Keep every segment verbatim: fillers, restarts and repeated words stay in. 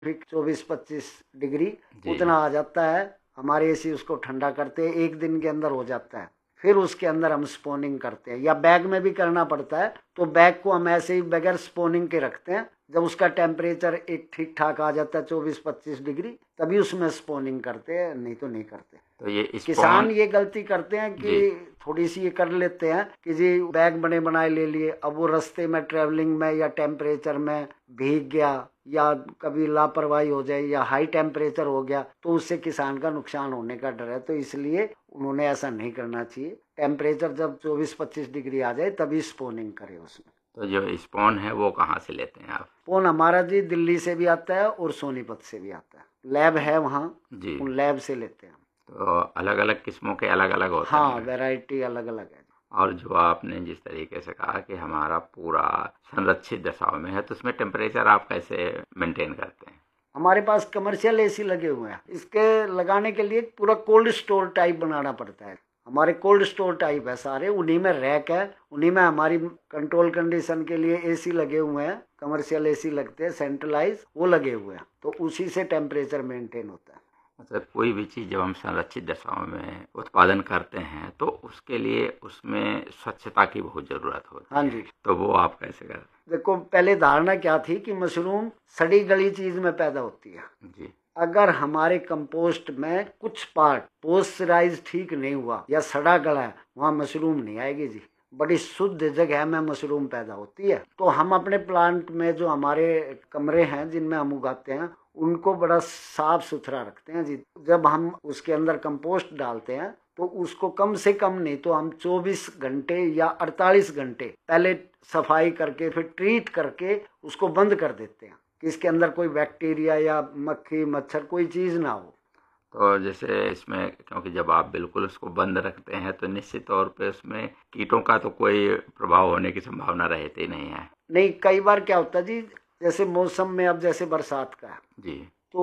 फिर चौबीस पच्चीस डिग्री उतना आ जाता है। हमारे एसी उसको ठंडा करते हैं, एक दिन के अंदर हो जाता है। फिर उसके अंदर हम स्पोनिंग करते हैं, या बैग में भी करना पड़ता है तो बैग को हम ऐसे ही बगैर स्पोनिंग के रखते हैं। जब उसका टेम्परेचर एक ठीक ठाक आ जाता है चौबीस पच्चीस डिग्री, तभी उसमें स्पोनिंग करते हैं, नहीं तो नहीं करते। तो ये किसान ये गलती करते हैं कि थोड़ी सी ये कर लेते हैं कि जी बैग बने बनाए ले लिए, अब वो रास्ते में ट्रेवलिंग में या टेम्परेचर में भीग गया या कभी लापरवाही हो जाए या हाई टेम्परेचर हो गया तो उससे किसान का नुकसान होने का डर है। तो इसलिए उन्होंने ऐसा नहीं करना चाहिए। टेम्परेचर जब चौबीस पच्चीस डिग्री आ जाए तभी स्पोनिंग करे उसमें। तो जो स्पोन है वो कहाँ से लेते हैं आप? स्पोन हमारा जी दिल्ली से भी आता है और सोनीपत से भी आता है, लैब है वहाँ जी, उन लैब से लेते हैं। तो अलग अलग किस्मों के अलग अलग होते हाँ, हैं? वैरायटी अलग अलग है। और जो आपने जिस तरीके से कहा कि हमारा पूरा संरक्षित दशाओं में है, तो उसमें टेम्परेचर आप कैसे मेंटेन करते हैं? हमारे पास कमर्शियल एसी लगे हुए हैं। इसके लगाने के लिए पूरा कोल्ड स्टोर टाइप बनाना पड़ता है। हमारे कोल्ड स्टोर टाइप है सारे, उन्हीं में रैक है, उन्हीं में हमारी कंट्रोल कंडीशन के लिए एसी लगे हुए हैं। कमर्शियल एसी लगते हैं सेंट्रलाइज, वो लगे हुए हैं, तो उसी से टेम्परेचर मेंटेन होता है। मतलब कोई भी चीज़ जब हम संरक्षित दशाओं में उत्पादन करते हैं तो उसके लिए उसमें स्वच्छता की बहुत ज़रूरत होती है। हाँ जी। तो वो आप कैसे करते हैं? देखो, पहले धारणा क्या थी कि मशरूम सड़ी गली चीज में पैदा होती है जी। अगर हमारे कंपोस्ट में कुछ पार्ट पोस्चराइज ठीक नहीं हुआ या सड़ा गला है, वहाँ मशरूम नहीं आएगी जी। बड़ी शुद्ध जगह में मशरूम पैदा होती है। तो हम अपने प्लांट में जो हमारे कमरे हैं जिनमें हम उगाते हैं उनको बड़ा साफ सुथरा रखते हैं जी। जब हम उसके अंदर कंपोस्ट डालते हैं तो उसको कम से कम नहीं तो हम चौबीस घंटे या अड़तालीस घंटे पहले सफाई करके फिर ट्रीट करके उसको बंद कर देते हैं कि इसके अंदर कोई बैक्टीरिया या मक्खी मच्छर कोई चीज़ ना हो। तो जैसे इसमें, क्योंकि जब आप बिल्कुल उसको बंद रखते हैं तो निश्चित तौर पे उसमें कीटों का तो कोई प्रभाव होने की संभावना रहती नहीं है? नहीं, कई बार क्या होता है जी, जैसे मौसम में अब जैसे बरसात का है जी,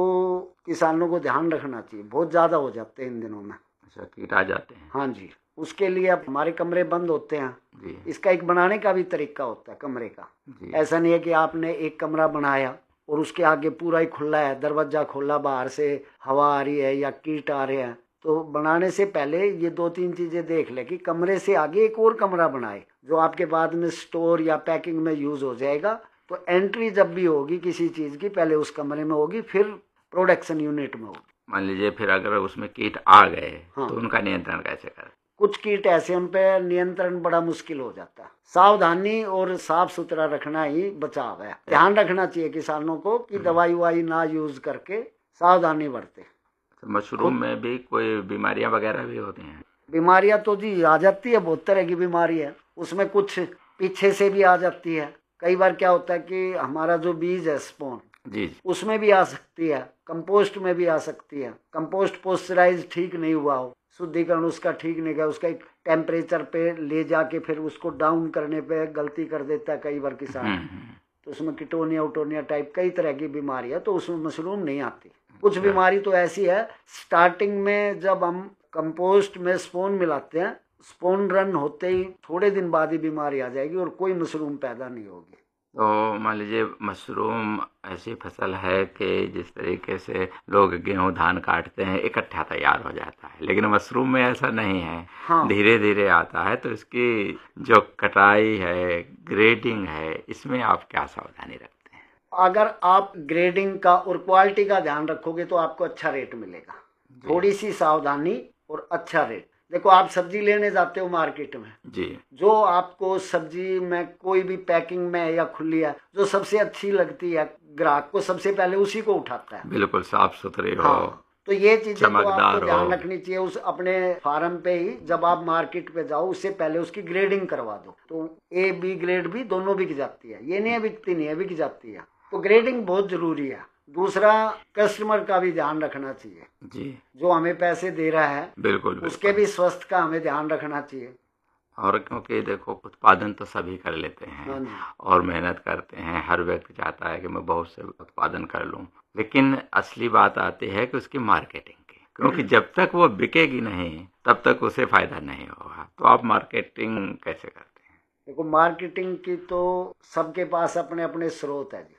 तो किसानों को ध्यान रखना चाहिए, बहुत ज़्यादा हो जाते हैं इन दिनों में। अच्छा, कीट आ जाते हैं? हाँ जी, उसके लिए अब हमारे कमरे बंद होते हैं जी। इसका एक बनाने का भी तरीका होता है कमरे का जी। ऐसा नहीं है कि आपने एक कमरा बनाया और उसके आगे पूरा ही खुला है, दरवाजा खोला, बाहर से हवा आ रही है या कीट आ रहे हैं। तो बनाने से पहले ये दो तीन चीजें देख ले कि कमरे से आगे एक और कमरा बनाए जो आपके बाद में स्टोर या पैकिंग में यूज हो जाएगा। तो एंट्री जब भी होगी किसी चीज की पहले उस कमरे में होगी, फिर प्रोडक्शन यूनिट में होगी। मान लीजिए फिर अगर उसमें कीट आ गए हाँ। तो उनका नियंत्रण कैसे करें? कुछ कीट ऐसे उन पे नियंत्रण बड़ा मुश्किल हो जाता है। सावधानी और साफ सुथरा रखना ही बचाव है। ध्यान रखना चाहिए किसानों को कि दवाई वाई ना यूज करके सावधानी बरते। तो मशरूम में भी कोई बीमारियां वगैरह भी होती हैं? बीमारियां तो जी आ जाती है, बहुत तरह की बीमारी है। उसमें कुछ पीछे से भी आ जाती है। कई बार क्या होता है कि हमारा जो बीज है स्पोन जी, उसमें भी आ सकती है, कंपोस्ट में भी आ सकती है। कंपोस्ट पोस्चराइज ठीक नहीं हुआ हो, शुद्धिकरण उसका ठीक नहीं गया, उसका एक टेम्परेचर पे ले जाके फिर उसको डाउन करने पे गलती कर देता है कई बार किसान। तो उसमें किटोनिया उटोनिया टाइप कई तरह की बीमारी है, तो उसमें मशरूम नहीं आती। कुछ बीमारी तो ऐसी है, स्टार्टिंग में जब हम कंपोस्ट में स्पोन मिलाते हैं, स्पोन रन होते ही थोड़े दिन बाद ही बीमारी आ जाएगी और कोई मशरूम पैदा नहीं होगी। तो मान लीजिए मशरूम ऐसी फसल है कि जिस तरीके से लोग गेहूं धान काटते हैं इकट्ठा तैयार हो जाता है, लेकिन मशरूम में ऐसा नहीं है। हाँ। धीरे धीरे आता है। तो इसकी जो कटाई है, ग्रेडिंग है, इसमें आप क्या सावधानी रखते हैं? अगर आप ग्रेडिंग का और क्वालिटी का ध्यान रखोगे तो आपको अच्छा रेट मिलेगा। थोड़ी सी सावधानी और अच्छा रेट। देखो, आप सब्जी लेने जाते हो मार्केट में जी, जो आपको सब्जी में कोई भी पैकिंग में या खुली है जो सबसे अच्छी लगती है, ग्राहक को सबसे पहले उसी को उठाता है। बिल्कुल साफ सुथरी हो। हाँ, तो ये चीजें तो आपको ध्यान रखनी चाहिए उस अपने फार्म पे ही। जब आप मार्केट पे जाओ उससे पहले उसकी ग्रेडिंग करवा दो, तो ए बी ग्रेड भी दोनों बिक जाती है। ये नहीं है बिकती नहीं है, बिक जाती है। तो ग्रेडिंग बहुत जरूरी है। दूसरा, कस्टमर का भी ध्यान रखना चाहिए जी, जो हमें पैसे दे रहा है बिल्कुल, बिल्कुल। उसके भी स्वास्थ्य का हमें ध्यान रखना चाहिए। और क्योंकि देखो उत्पादन तो सभी कर लेते हैं और मेहनत करते हैं, हर व्यक्ति चाहता है कि मैं बहुत से उत्पादन कर लूं, लेकिन असली बात आती है कि उसकी मार्केटिंग की, क्योंकि जब तक वो बिकेगी नहीं तब तक उसे फायदा नहीं होगा। तो आप मार्केटिंग कैसे करते हैं? देखो, मार्केटिंग की तो सबके पास अपने अपने स्रोत है जी।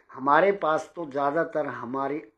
हमारे पास तो ज्यादातर हमारी